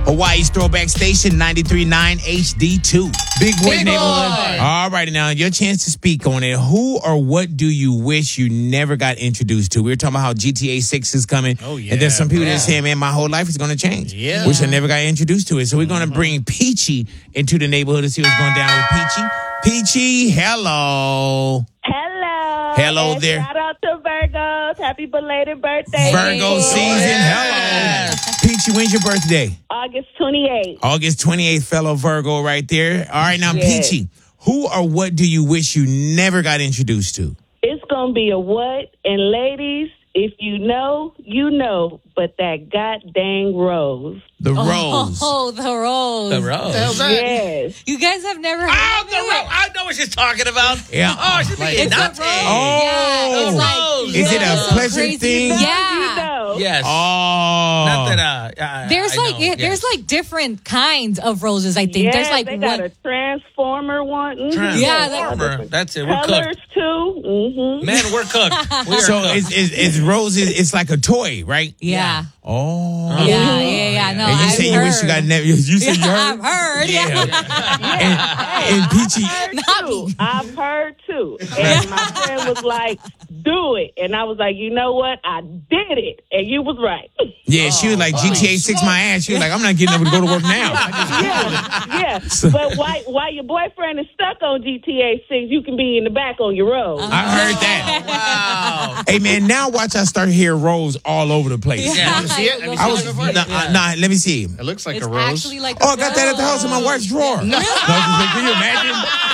Hawaii's throwback station, 93.9 HD2. Big Boy Big Neighborhood. Boy. All righty, now, your chance to speak on it. Who or what do you wish you never got introduced to? We were talking about how GTA 6 is coming. Oh, yeah. And there's some people that are saying, man, my whole life is going to change. Yeah. Wish I never got introduced to it. So we're going to bring Peachy into the neighborhood to see what's going down with Peachy. Peachy, hello. Hello. Hello And there. Shout out to Virgos. Happy belated birthday. Virgo season, hello. Peachy, when's your birthday? August 28th. August 28th, fellow Virgo right there. All right, now, Yes. Peachy, who or what do you wish you never got introduced to? It's going to be a what? And ladies, if you know, you know. But that goddamn rose. The rose. Oh, the rose. The rose. Yes. You guys have never heard Oh, of the it? rose. I know what she's talking about. Yeah. Oh, she's being It's a naughty. rose. Oh. Yeah, it's like, Rose. Is it a so pleasure crazy. thing? Yeah. You know. Yes. Oh. Not that, There's I like know. there's like different kinds of roses. I think Yes, there's like they got one. a transformer one. Yeah, Transformer. That's it. We're Colors cooked. too. Mm-hmm. Man, we're cooked. We are So cooked. is roses, it's like a toy, right? Yeah. Oh. Yeah. No, And you I've say you heard. wish you got never. You said you heard? I've heard. Yeah. And Peachy, I've heard too. And my friend was like, do it. And I was like, you know what? I did it. And you was right. yeah, she was like, GTA 6 my ass. She was like, I'm not getting up to go to work now. Yeah. But while your boyfriend is stuck on GTA 6, you can be in the back on your road. I heard that. Wow. Hey, man, now watch I start hearing rose all over the place. Yeah. Have you seen it? Have you I seen was, it before? nah, let me see. It looks like It's a rose. actually like Oh, a I got that at the house in my wife's drawer. No. Can you imagine?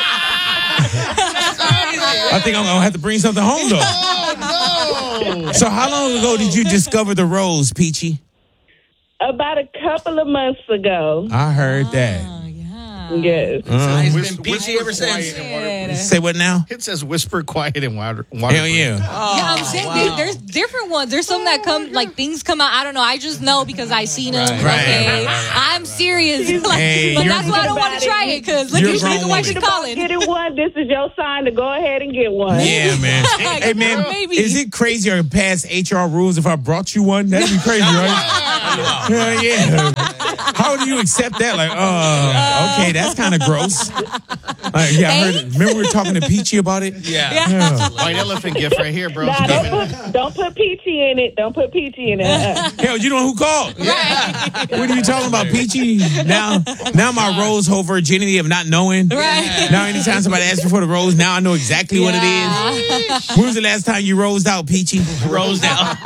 I think I'm going to have to bring something home, though. Oh, no. So how long ago did you discover the rose, Peachy? About a couple of months ago. I heard that. Oh, yeah. Yes. It's been peachy ever since. Say what now? It says whisper quiet and water. Hell yeah. Yeah, I'm saying there's different ones. There's some that come, like things come out. I don't know. I just know because I seen them. Okay, I'm serious. Like, Hey, but you're- that's why I don't want to try it because look You're at grown why she woman. calling. Getting one, this is your sign to go ahead and get one. Yeah, man. Hey, man, Maybe. is it crazy or past HR rules if I brought you one? That'd be crazy, right? Hell yeah. How do you accept that? Like, okay, that's kind of gross. Yeah, I heard it. Remember we were talking to Peachy about it? Yeah. White elephant gift right here, bro. Nah, don't put Peachy in it. Don't put Peachy in it. Hell, you know who called? Right. What are you talking about, Peachy? Now my rose whole virginity of not knowing. Right. Now anytime somebody asks me for the rose, now I know exactly what it is. When was the last time you rosed out, Peachy? Rose down.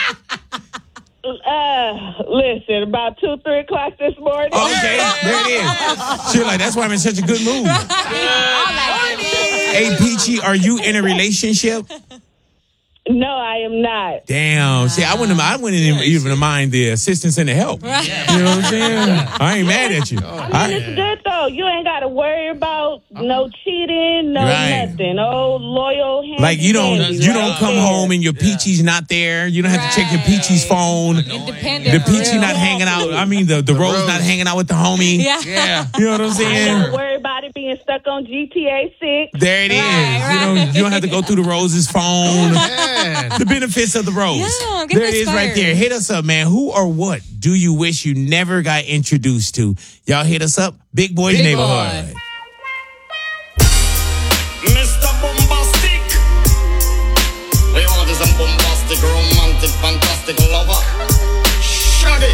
Listen, about 2, 3 o'clock this morning. Okay, there it is. She was like, that's why I'm in such a good mood. Hey, Peachy, are you in a relationship? No, I am not. Damn. See, I wouldn't even mind the assistance and the help. You know what I'm saying? I ain't mad at you. I mean, it's good though. You ain't got to worry about no cheating, no nothing. Oh, loyal. Like you don't right come there. home and your Peachy's not there. You don't have to check your Peachy's phone. Independent. The for Peachy real. not hanging out. I mean, the rose not hanging out with the homie. Yeah. You know what I'm saying? Don't worry about it being stuck on GTA 6. There it is. Right. You don't have to go through the rose's phone. Man. The benefits of the rose. Yeah, get there it is right inspired. there. Hit us up, man. Who or what do you wish you never got introduced to? Y'all hit us up. Big Boys Big Neighborhood. Boy. Mr. Bombastic. We want is a bombastic, romantic, fantastic lover. Shut it.